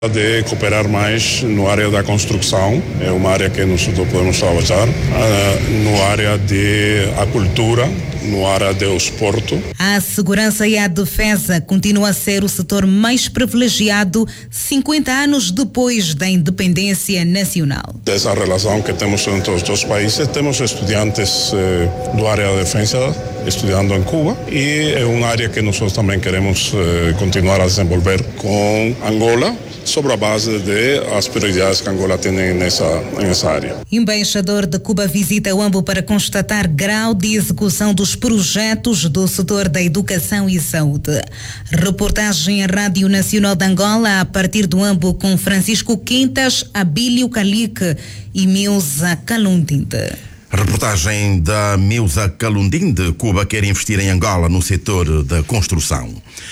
de cooperar mais no área da construção, é uma área que nós podemos trabalhar, no área da cultura, no área do esporte. A segurança e a defesa continua a ser o setor mais privilegiado 50 anos depois da independência nacional. Dessa relação que temos entre os dois países, temos estudantes do área da defesa estudando em Cuba e é uma área que nós também queremos continuar a desenvolver com Angola, sobre a base das prioridades que Angola tem nessa área. Embaixador de Cuba visita o AMBO para constatar grau de execução dos projetos do setor da educação e saúde. Reportagem Rádio Nacional de Angola a partir do AMBO com Francisco Quintas, Abílio Calique e Milza Calundinde. Reportagem da Milza Calundinde. Cuba quer investir em Angola no setor da construção.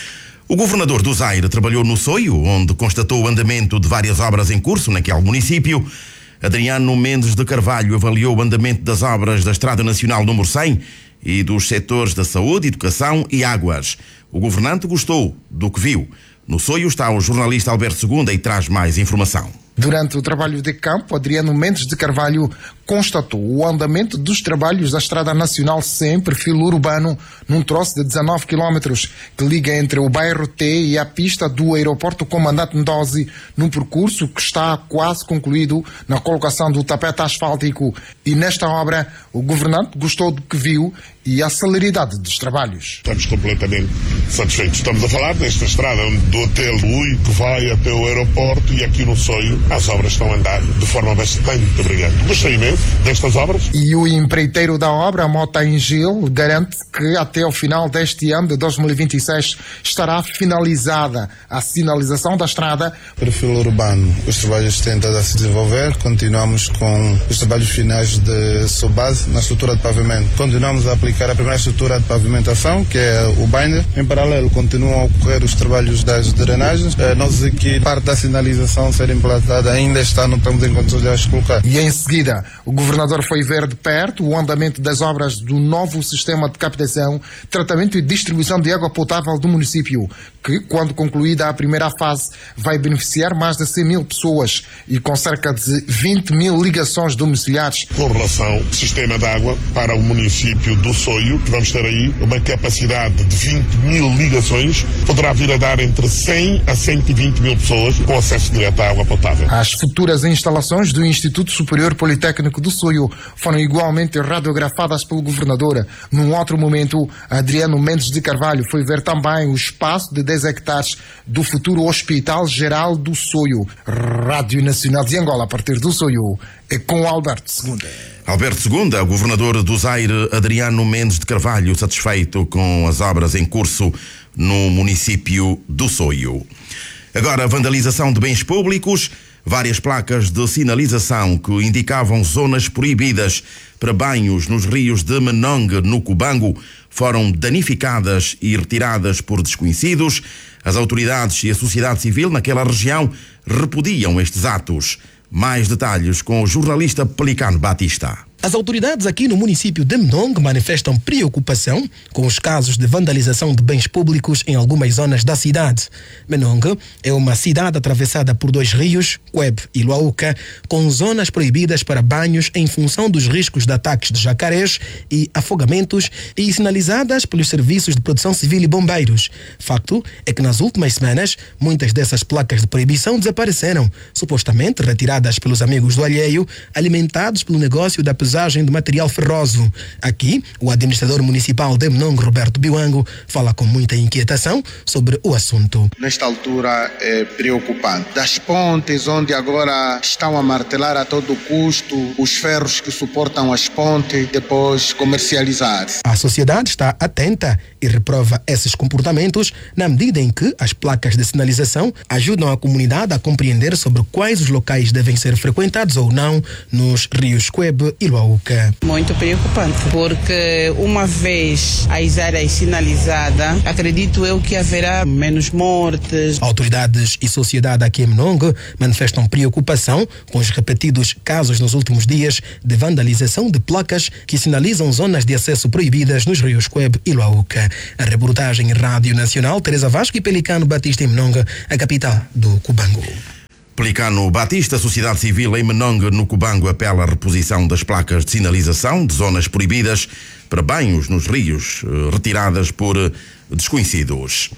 O governador do Zaire trabalhou no Soio, onde constatou o andamento de várias obras em curso naquele município. Adriano Mendes de Carvalho avaliou o andamento das obras da Estrada Nacional número 100 e dos setores da saúde, educação e águas. O governante gostou do que viu. No Soio está o jornalista Alberto Segunda e traz mais informação. Durante o trabalho de campo, Adriano Mendes de Carvalho constatou o andamento dos trabalhos da Estrada Nacional 100, perfil urbano, num troço de 19 quilómetros, que liga entre o bairro T e a pista do aeroporto Comandante Ndose, num percurso que está quase concluído na colocação do tapete asfáltico. E nesta obra, o governante gostou do que viu e a celeridade dos trabalhos. Estamos completamente satisfeitos. Estamos a falar desta estrada do Hotel Lui, que vai até o aeroporto, e aqui no Soio as obras estão a andar de forma bastante brilhante. Gostei imenso destas obras. E o empreiteiro da obra, Mota Engil, garante que até o final deste ano de 2026 estará finalizada a sinalização da estrada. Perfil urbano, os trabalhos têm estado a se desenvolver, continuamos com os trabalhos finais de subbase na estrutura de pavimento. Continuamos a aplicar a primeira estrutura de pavimentação, que é o binder. Em paralelo, continuam a ocorrer os trabalhos das drenagens. Nós aqui, parte da sinalização ser implantada ainda este ano, estamos em condições de as colocar. E em seguida, o governador foi ver de perto o andamento das obras do novo sistema de captação, tratamento e distribuição de água potável do município, que, quando concluída a primeira fase, vai beneficiar mais de 100 mil pessoas e com cerca de 20 mil ligações domiciliares. Com relação ao sistema de água para o município do Soio, que vamos ter aí uma capacidade de 20 mil ligações, poderá vir a dar entre 100 a 120 mil pessoas com acesso direto à água potável. As futuras instalações do Instituto Superior Politécnico do Soio foram igualmente radiografadas pelo governador. Num outro momento, Adriano Mendes de Carvalho foi ver também o espaço de 10 hectares do futuro Hospital Geral do Soio. Rádio Nacional de Angola, a partir do Soio, é com Alberto Segunda. Alberto Segunda, o governador do Zaire, Adriano Mendes de Carvalho, satisfeito com as obras em curso no município do Soio. Agora, a vandalização de bens públicos. Várias placas de sinalização que indicavam zonas proibidas para banhos nos rios de Menong, no Cubango, foram danificadas e retiradas por desconhecidos. As autoridades e a sociedade civil naquela região repudiam estes atos. Mais detalhes com o jornalista Pelicano Batista. As autoridades aqui no município de Menong manifestam preocupação com os casos de vandalização de bens públicos em algumas zonas da cidade. Menong é uma cidade atravessada por dois rios, Cueb e Luauca, com zonas proibidas para banhos em função dos riscos de ataques de jacarés e afogamentos e sinalizadas pelos serviços de proteção civil e bombeiros. Facto é que nas últimas semanas, muitas dessas placas de proibição desapareceram, supostamente retiradas pelos amigos do alheio, alimentados pelo negócio da pesagem de material ferroso. Aqui, o administrador municipal de Menong, Roberto Biwango, fala com muita inquietação sobre o assunto. Nesta altura é preocupante. Das pontes, onde agora estão a martelar a todo custo os ferros que suportam as pontes, depois comercializar. A sociedade está atenta e reprova esses comportamentos na medida em que as placas de sinalização ajudam a comunidade a compreender sobre quais os locais devem ser frequentados ou não nos rios Cueb e Luauca. Muito preocupante, porque uma vez as áreas sinalizadas, acredito eu que haverá menos mortes. Autoridades e sociedade aqui em Menong manifestam preocupação com os repetidos casos nos últimos dias de vandalização de placas que sinalizam zonas de acesso proibidas nos rios Cueb e Luauca. A reportagem Rádio Nacional, Teresa Vasco e Pelicano Batista em Menong, a capital do Cubango. Pelicano Batista, a sociedade civil em Menongue, no Cubango, apela à reposição das placas de sinalização de zonas proibidas para banhos nos rios, retiradas por desconhecidos.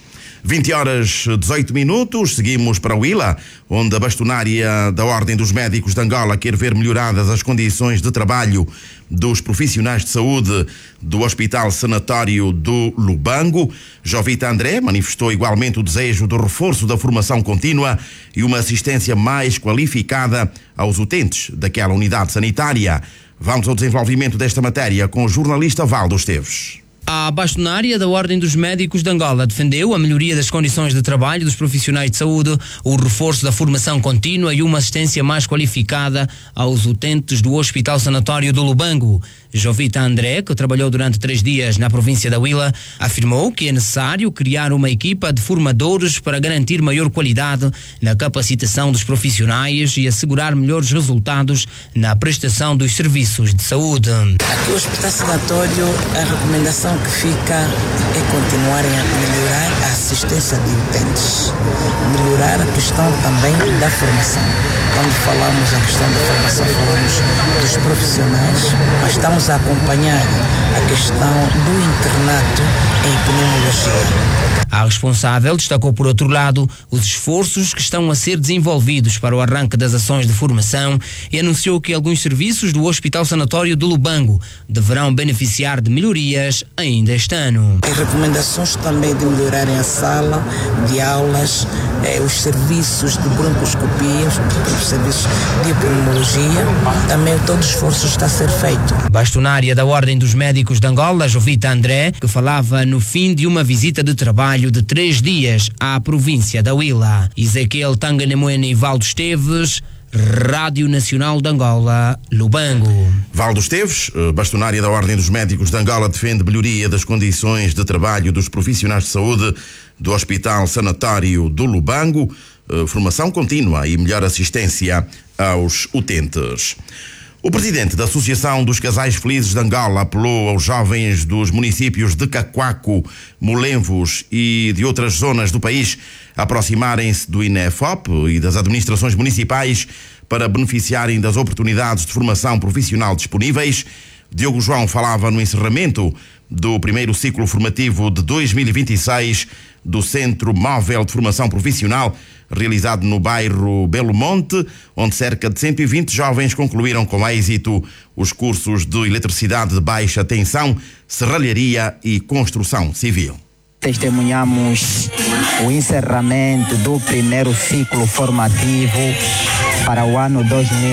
20h18, seguimos para Huila, onde a bastonária da Ordem dos Médicos de Angola quer ver melhoradas as condições de trabalho dos profissionais de saúde do Hospital Sanatório do Lubango. Jovita André manifestou igualmente o desejo do reforço da formação contínua e uma assistência mais qualificada aos utentes daquela unidade sanitária. Vamos ao desenvolvimento desta matéria com o jornalista Valdo Esteves. A bastonária da Ordem dos Médicos de Angola defendeu a melhoria das condições de trabalho dos profissionais de saúde, o reforço da formação contínua e uma assistência mais qualificada aos utentes do Hospital Sanatório do Lubango. Jovita André, que trabalhou durante 3 dias na província da Huila, afirmou que é necessário criar uma equipa de formadores para garantir maior qualidade na capacitação dos profissionais e assegurar melhores resultados na prestação dos serviços de saúde. Aqui o Hospital Sanatório, a recomendação que fica é continuarem a melhorar a assistência de utentes, melhorar a questão também da formação. Quando falamos a questão da formação, falamos dos profissionais, mas estamos a acompanhar a questão do internato em pneumologia. A responsável destacou, por outro lado, os esforços que estão a ser desenvolvidos para o arranque das ações de formação e anunciou que alguns serviços do Hospital Sanatório do Lubango deverão beneficiar de melhorias ainda este ano. Tem recomendações também de melhorarem a sala de aulas, os serviços de broncoscopia, os serviços de pneumologia, também todo o esforço está a ser feito. Bastonária da Ordem dos Médicos de Angola, Jovita André, que falava no fim de uma visita de trabalho de 3 dias à província da Huila. Ezequiel Tanganemoene e Valdo Esteves, Rádio Nacional de Angola, Lubango. Valdo Esteves, bastonária da Ordem dos Médicos de Angola, defende melhoria das condições de trabalho dos profissionais de saúde do Hospital Sanatório do Lubango, formação contínua e melhor assistência aos utentes. O presidente da Associação dos Casais Felizes de Angola apelou aos jovens dos municípios de Cacoaco, Molenvos e de outras zonas do país a aproximarem-se do INEFOP e das administrações municipais para beneficiarem das oportunidades de formação profissional disponíveis. Diogo João falava no encerramento do primeiro ciclo formativo de 2026 do Centro Móvel de Formação Profissional, realizado no bairro Belo Monte, onde cerca de 120 jovens concluíram com êxito os cursos de eletricidade de baixa tensão, serralharia e construção civil. Testemunhamos o encerramento do primeiro ciclo formativo para o ano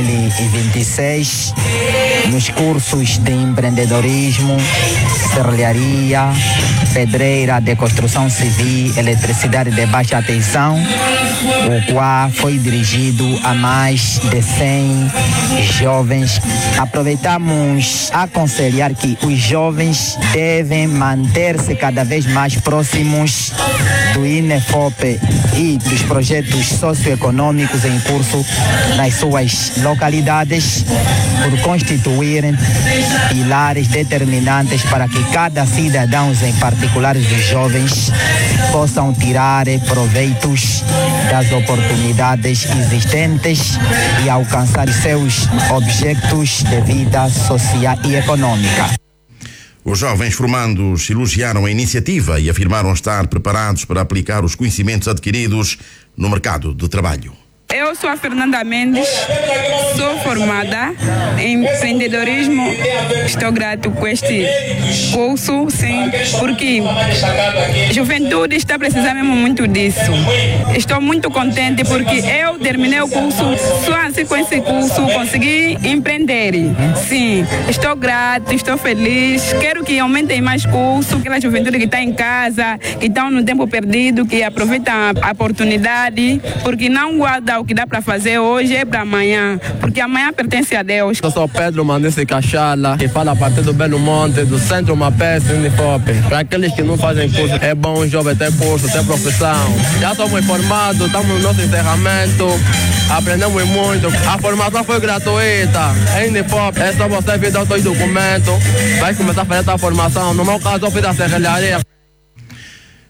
2026 nos cursos de empreendedorismo, serralharia, pedreira de construção civil, eletricidade de baixa tensão, o qual foi dirigido a mais de 100 jovens. Aproveitamos a aconselhar que os jovens devem manter-se cada vez mais próximos do INEFOP e dos projetos socioeconômicos em curso nas suas localidades, por constituírem pilares determinantes para que cada cidadão, em particular os jovens, possam tirar proveitos das oportunidades existentes e alcançar seus objetivos de vida social e econômica. Os jovens formandos elogiaram a iniciativa e afirmaram estar preparados para aplicar os conhecimentos adquiridos no mercado de trabalho. Eu sou a Fernanda Mendes, sou formada em empreendedorismo. Estou grato com este curso, sim, porque a juventude está precisando mesmo muito disso. Estou muito contente porque eu terminei o curso, só assim com esse curso consegui empreender. Sim, estou grato, estou feliz, quero que aumentem mais cursos, aquela juventude que está em casa, que estão no tempo perdido, que aproveitam a oportunidade, porque não guarda o que dá para fazer hoje é para amanhã, porque amanhã pertence a Deus. Eu sou Pedro Mandice Cachala, que fala a partir do Belo Monte, do Centro Mapé, Unifop. Para aqueles que não fazem curso, é bom o jovem ter curso, ter profissão. Já somos formados, estamos no nosso encerramento, aprendemos muito. A formação foi gratuita. Em Unifop, é só você vir dar os documentos, vai começar a fazer a formação. No meu caso, eu fiz a serralharia.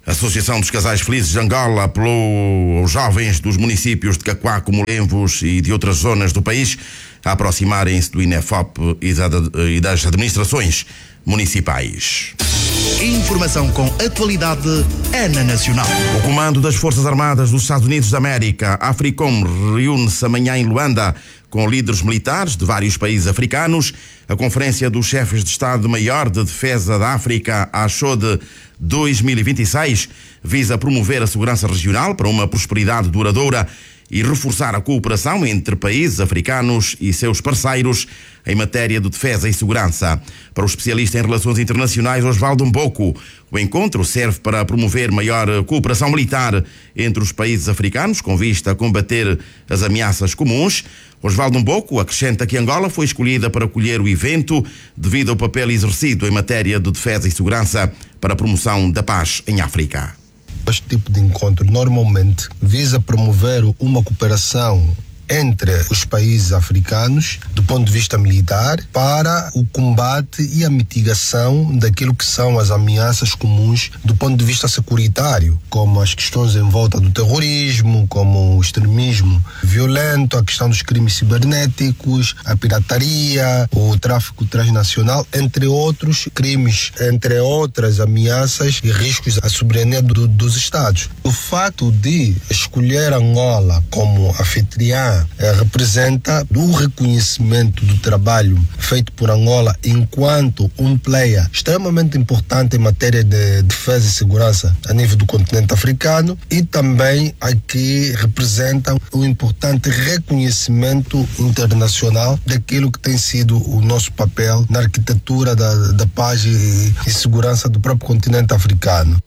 A Associação dos Casais Felizes de Angola apelou aos jovens dos municípios de Cacoaco, Molembos e de outras zonas do país a aproximarem-se do INEFOP e das administrações municipais. Informação com atualidade é na Nacional. O Comando das Forças Armadas dos Estados Unidos da América, AFRICOM, reúne-se amanhã em Luanda com líderes militares de vários países africanos. A Conferência dos Chefes de Estado-Maior de Defesa da África, a ACHOD 2026, visa promover a segurança regional para uma prosperidade duradoura e reforçar a cooperação entre países africanos e seus parceiros em matéria de defesa e segurança. Para o especialista em relações internacionais Osvaldo Mboco, o encontro serve para promover maior cooperação militar entre os países africanos com vista a combater as ameaças comuns. Osvaldo Mboco acrescenta que Angola foi escolhida para acolher o evento devido ao papel exercido em matéria de defesa e segurança para a promoção da paz em África. Este tipo de encontro normalmente visa promover uma cooperação entre os países africanos do ponto de vista militar para o combate e a mitigação daquilo que são as ameaças comuns do ponto de vista securitário, como as questões em volta do terrorismo, como o extremismo violento, a questão dos crimes cibernéticos, a pirataria, o tráfico transnacional, entre outros crimes, entre outras ameaças e riscos à soberania dos Estados. O fato de escolher Angola como anfitriã representa o reconhecimento do trabalho feito por Angola enquanto um player extremamente importante em matéria de defesa e segurança a nível do continente africano, e também aqui representa um importante reconhecimento internacional daquilo que tem sido o nosso papel na arquitetura da paz e segurança do próprio continente africano.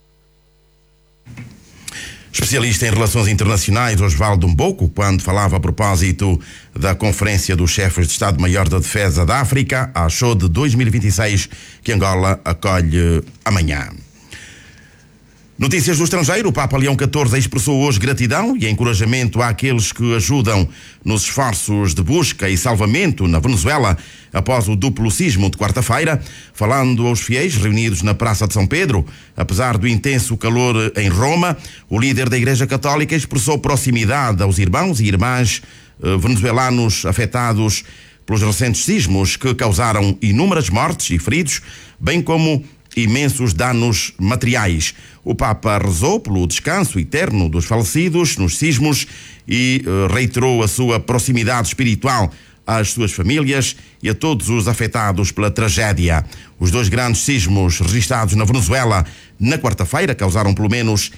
Especialista em relações internacionais Osvaldo Mboco, quando falava a propósito da Conferência dos Chefes de Estado-Maior da Defesa da África, a ACHOD 2026, que Angola acolhe amanhã. Notícias do estrangeiro. O Papa Leão XIV expressou hoje gratidão e encorajamento àqueles que ajudam nos esforços de busca e salvamento na Venezuela após o duplo sismo de quarta-feira. Falando aos fiéis reunidos na Praça de São Pedro, apesar do intenso calor em Roma, o líder da Igreja Católica expressou proximidade aos irmãos e irmãs venezuelanos afetados pelos recentes sismos que causaram inúmeras mortes e feridos, bem como imensos danos materiais. O Papa rezou pelo descanso eterno dos falecidos nos sismos e reiterou a sua proximidade espiritual às suas famílias e a todos os afetados pela tragédia. Os dois grandes sismos registrados na Venezuela na quarta-feira causaram pelo menos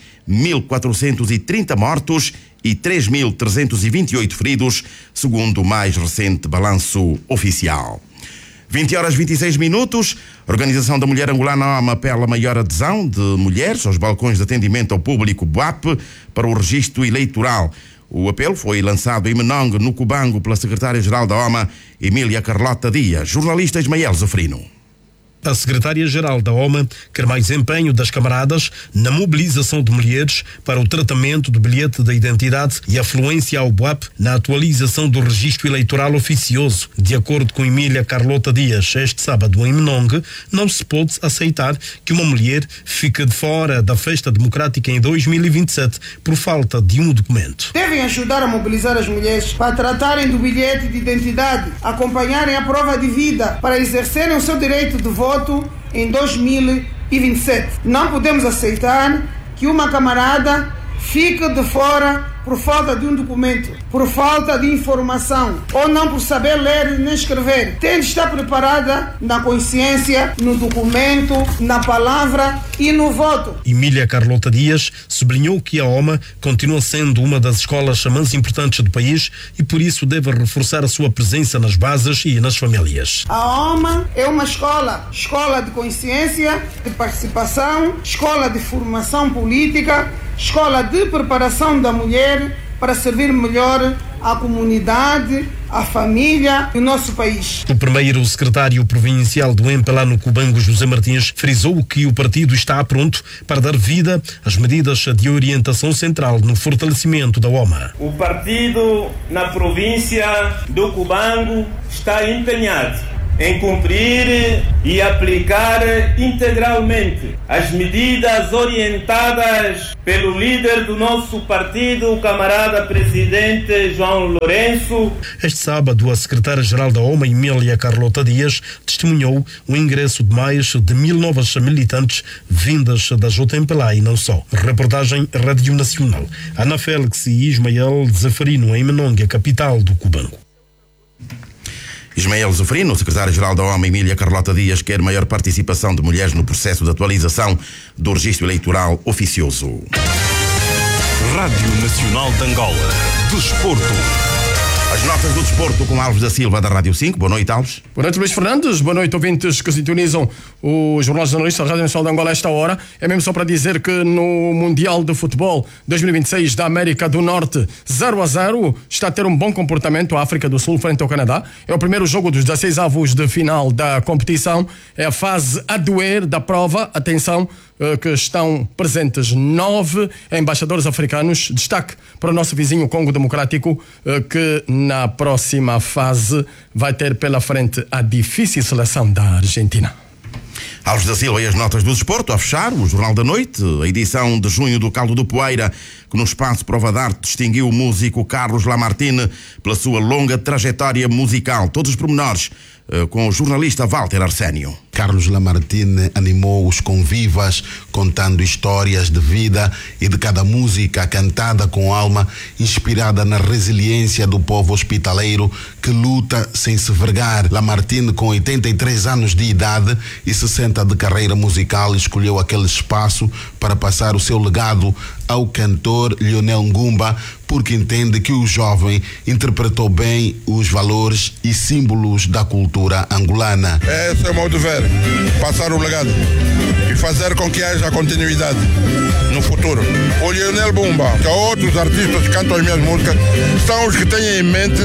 1.430 mortos e 3.328 feridos, segundo o mais recente balanço oficial. 20h26. A Organização da Mulher Angolana OMA apela a maior adesão de mulheres aos balcões de atendimento ao público BUAP para o registro eleitoral. O apelo foi lançado em Menong, no Cubango, pela secretária-geral da OMA, Emília Carlota Dias. Jornalista Ismael Zafrino. A secretária-geral da OMA quer mais empenho das camaradas na mobilização de mulheres para o tratamento do bilhete da identidade e a fluência ao BUAP na atualização do registro eleitoral oficioso. De acordo com Emília Carlota Dias, este sábado em Menong, não se pode aceitar que uma mulher fique de fora da festa democrática em 2027 por falta de um documento. Devem ajudar a mobilizar as mulheres para tratarem do bilhete de identidade, acompanharem a prova de vida para exercerem o seu direito de voto em 2027. Não podemos aceitar que uma camarada fique de fora por falta de um documento, por falta de informação, ou não por saber ler nem escrever. Tem de estar preparada na consciência, no documento, na palavra e no voto. Emília Carlota Dias sublinhou que a OMA continua sendo uma das escolas mais importantes do país e por isso deve reforçar a sua presença nas bases e nas famílias. A OMA é uma escola de consciência, de participação, escola de formação política, escola de preparação da mulher para servir melhor à comunidade, à família e o nosso país. O primeiro secretário provincial do MPLA no Cubango, José Martins, frisou que o partido está pronto para dar vida às medidas de orientação central no fortalecimento da OMA. O partido na província do Cubango está empenhado em cumprir e aplicar integralmente as medidas orientadas pelo líder do nosso partido, o camarada presidente João Lourenço. Este sábado, a secretária-geral da OMA, Emília Carlota Dias, testemunhou o ingresso de mais de 1.000 novas militantes vindas da JMPLA e não só. Reportagem Rádio Nacional. Ana Félix e Ismael Zeferino, em Menongue, capital do Cubango. Ismael Zeferino, secretário-geral da OMA, Emília Carlota Dias, quer maior participação de mulheres no processo de atualização do registro eleitoral oficioso. Rádio Nacional de Angola. Desporto. As notas do desporto com Alves da Silva, da Rádio 5. Boa noite, Alves. Boa noite, Luís Fernandes. Boa noite, ouvintes que sintonizam o Jornal Jornalista da Rádio Nacional de Angola a esta hora. É mesmo só para dizer que no Mundial de Futebol 2026 da América do Norte, 0-0, está a ter um bom comportamento a África do Sul frente ao Canadá. É o primeiro jogo dos 16 avos de final da competição. É a fase a doer da prova. Atenção, que estão presentes 9 embaixadores africanos. Destaque para o nosso vizinho Congo Democrático, que na próxima fase vai ter pela frente a difícil seleção da Argentina. Alves da Silva e as notas do desporto. A fechar o Jornal da Noite, a edição de junho do Caldo do Poeira, que no espaço Prova de Arte distinguiu o músico Carlos Lamartine pela sua longa trajetória musical. Todos os pormenores com o jornalista Walter Arsénio. Carlos Lamartine animou os convivas, contando histórias de vida e de cada música cantada com alma, inspirada na resiliência do povo hospitaleiro que luta sem se vergar. Lamartine, com 83 anos de idade e 60 de carreira musical, escolheu aquele espaço para passar o seu legado ao cantor Lionel Ngumba, porque entende que o jovem interpretou bem os valores e símbolos da cultura angolana. Esse é o modo de ver, passar o legado e fazer com que haja continuidade no futuro. O Lionel Ngumba, que outros artistas que cantam as minhas músicas, são os que têm em mente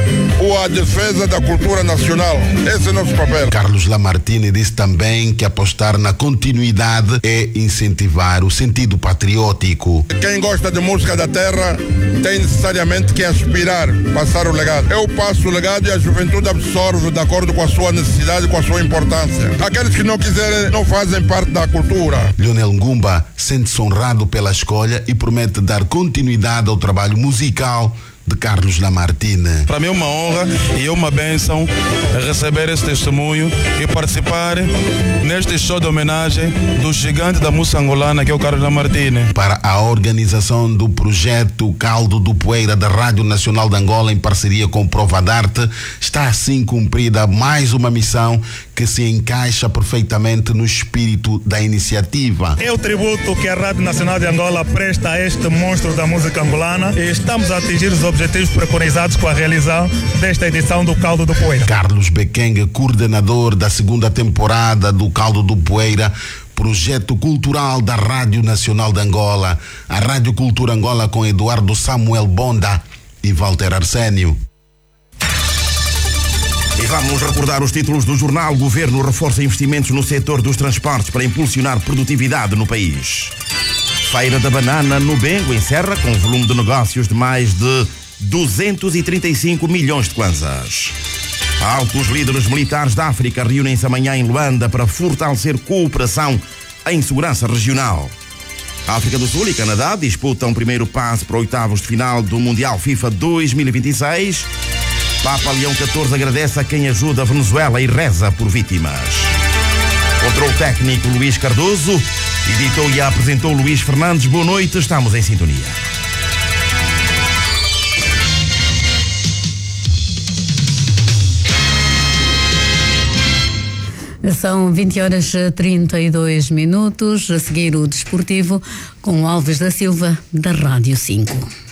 a defesa da cultura nacional. Esse é o nosso papel. Carlos Lamartine disse também que apostar na continuidade é incentivar o sentido patriótico. Quem gosta de música da terra tem necessariamente que aspirar, passar o legado. Eu passo o legado e a juventude absorve de acordo com a sua necessidade, com a sua importância. Aqueles que não quiserem não fazem parte da cultura. Lionel Ngumba sente-se honrado pela escolha e promete dar continuidade ao trabalho musical de Carlos Lamartine. Para mim é uma honra e é uma bênção receber esse testemunho e participar neste show de homenagem do gigante da música angolana, que é o Carlos Lamartine. Para a organização do projeto Caldo do Poeira da Rádio Nacional de Angola, em parceria com Prova de Arte, está assim cumprida mais uma missão que se encaixa perfeitamente no espírito da iniciativa. É o tributo que a Rádio Nacional de Angola presta a este monstro da música angolana e estamos a atingir os objetivos preconizados com a realização desta edição do Caldo do Poeira. Carlos Bekengue, coordenador da segunda temporada do Caldo do Poeira, projeto cultural da Rádio Nacional de Angola, a Rádio Cultura Angola, com Eduardo Samuel Bonda e Walter Arsénio. E vamos recordar os títulos do jornal. O governo reforça investimentos no setor dos transportes para impulsionar produtividade no país. Feira da Banana no Bengo encerra com volume de negócios de mais de 235 milhões de kwanzas. Altos líderes militares da África reúnem-se amanhã em Luanda para fortalecer cooperação em segurança regional. A África do Sul e Canadá disputam o primeiro passo para oitavos de final do Mundial FIFA 2026. Papa Leão XIV agradece a quem ajuda a Venezuela e reza por vítimas. Controle técnico Luís Cardoso, editou e apresentou Luís Fernandes. Boa noite, estamos em sintonia. São 20h32. A seguir o desportivo com Alves da Silva, da Rádio 5.